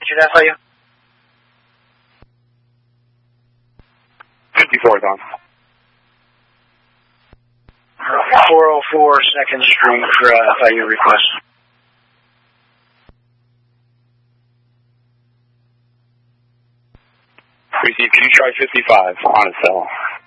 altitude FIU? 54 is on. 404 second string for FIU request. Receive, can you try 55 on a cell?